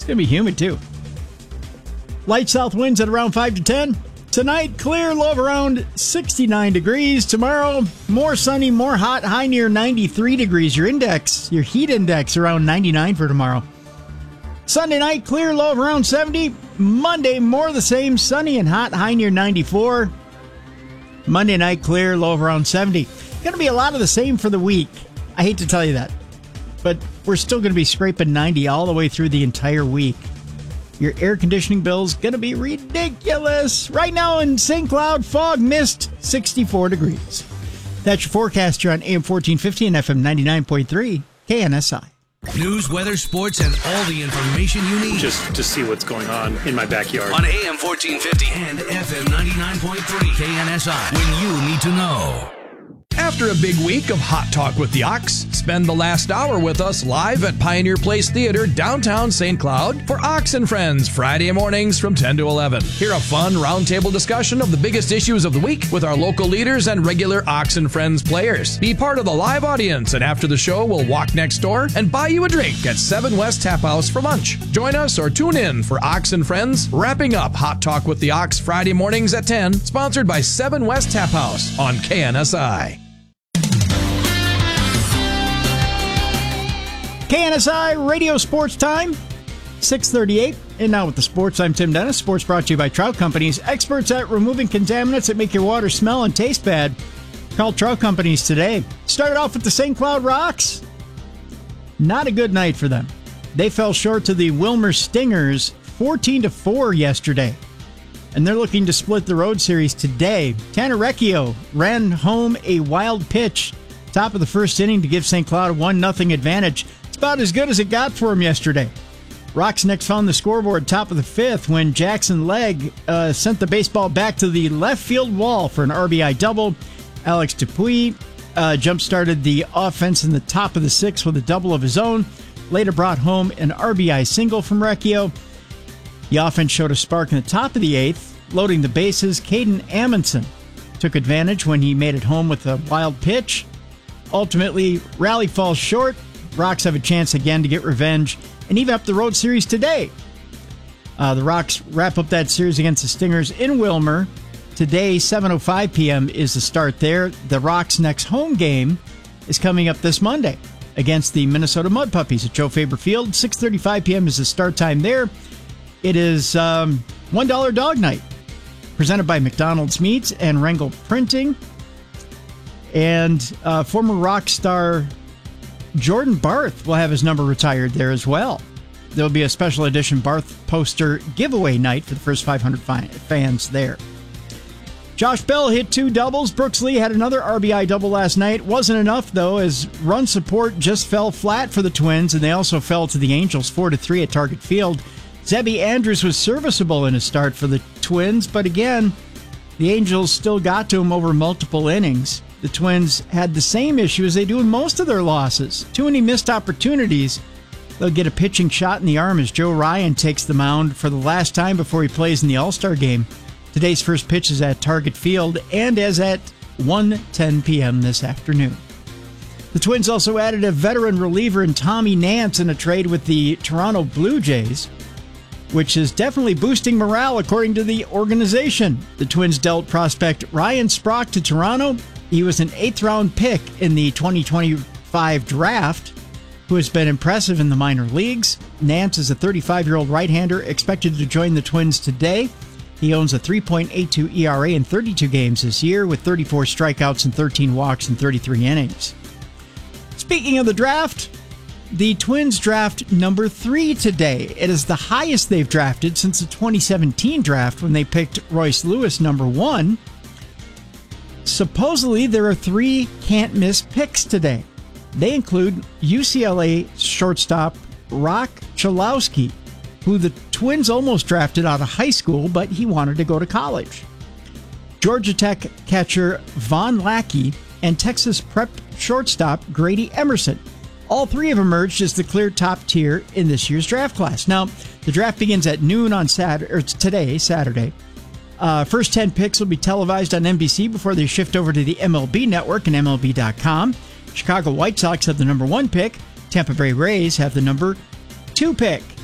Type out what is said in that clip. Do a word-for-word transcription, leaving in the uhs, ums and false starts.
going to be humid, too. Light south winds at around five to ten. Tonight, clear, low of around sixty-nine degrees. Tomorrow, more sunny, more hot, high near ninety-three degrees. Your index, your heat index around ninety-nine for tomorrow. Sunday night, clear, low of around seventy. Monday, more of the same, sunny and hot, high near ninety-four. Monday night, clear, low of around seventy. Going to be a lot of the same for the week. I hate to tell you that, but we're still going to be scraping ninety all the way through the entire week. Your air conditioning bill's going to be ridiculous. Right now in Saint Cloud, fog, mist, sixty-four degrees. That's your forecast here on A M fourteen fifty and F M ninety-nine point three, K N S I. News, weather, sports, and all the information you need. Just to see what's going on in my backyard. On A M fourteen fifty and F M ninety-nine point three, K N S I. When you need to know. After a big week of Hot Talk with the Ox, spend the last hour with us live at Pioneer Place Theater, downtown Saint Cloud, for Ox and Friends, Friday mornings from ten to eleven. Hear a fun roundtable discussion of the biggest issues of the week with our local leaders and regular Ox and Friends players. Be part of the live audience, and after the show, we'll walk next door and buy you a drink at seven West Tap House for lunch. Join us or tune in for Ox and Friends, wrapping up Hot Talk with the Ox Friday mornings at ten, sponsored by seven West Tap House on K N S I. K N S I Radio Sports Time, six thirty-eight. And now with the sports, I'm Tim Dennis. Sports brought to you by Trout Companies, experts at removing contaminants that make your water smell and taste bad. Call Trout Companies today. Started off with the Saint Cloud Rocks. Not a good night for them. They fell short to the Wilmer Stingers fourteen to four yesterday. And they're looking to split the road series today. Tanner Recchio ran home a wild pitch, top of the first inning, to give Saint Cloud a one nothing advantage. About as good as it got for him yesterday. Rocks next found the scoreboard top of the fifth when Jackson Legg uh, sent the baseball back to the left field wall for an R B I double. Alex Dupuis uh, jump-started the offense in the top of the sixth with a double of his own. Later brought home an R B I single from Recchio. The offense showed a spark in the top of the eighth, loading the bases. Caden Amundsen took advantage when he made it home with a wild pitch. Ultimately, rally falls short. Rocks have a chance again to get revenge and even up the road series today. Uh, the Rocks wrap up that series against the Stingers in Wilmer. Today, seven oh five p.m. is the start there. The Rocks' next home game is coming up this Monday against the Minnesota Mud Puppies at Joe Faber Field. six thirty-five p.m. is the start time there. It is um, one dollar Dog Night, presented by McDonald's Meats and Rengel Printing. And uh, former rock star Jordan Barth will have his number retired there as well. There'll be a special edition Barth poster giveaway night for the first five hundred fi- fans there. Josh Bell hit two doubles. Brooks Lee had another R B I double last night. Wasn't enough, though, as run support just fell flat for the Twins, and they also fell to the Angels four to three at Target Field. Zebby Andrews was serviceable in his start for the Twins, but again, the Angels still got to him over multiple innings. The Twins had the same issue as they do in most of their losses. Too many missed opportunities. They'll get a pitching shot in the arm as Joe Ryan takes the mound for the last time before he plays in the All-Star game. Today's first pitch is at Target Field and is at one ten p.m. this afternoon. The Twins also added a veteran reliever in Tommy Nance in a trade with the Toronto Blue Jays, which is definitely boosting morale according to the organization. The Twins dealt prospect Ryan Sprock to Toronto. He was an eighth-round pick in the twenty twenty-five draft, who has been impressive in the minor leagues. Nance is a thirty-five-year-old right-hander expected to join the Twins today. He owns a three point eight two E R A in thirty-two games this year, with thirty-four strikeouts and thirteen walks in thirty-three innings. Speaking of the draft, the Twins draft number three today. It is the highest they've drafted since the twenty seventeen draft when they picked Royce Lewis number one. Supposedly, there are three can't-miss picks today. They include U C L A shortstop Rock Chalowski, who the Twins almost drafted out of high school, but he wanted to go to college. Georgia Tech catcher Von Lackey and Texas Prep shortstop Grady Emerson. All three have emerged as the clear top tier in this year's draft class. Now, the draft begins at noon on Saturday, or today, Saturday. Uh, first ten picks will be televised on N B C before they shift over to the M L B Network and M L B dot com. Chicago White Sox have the number one pick. Tampa Bay Rays have the number two pick.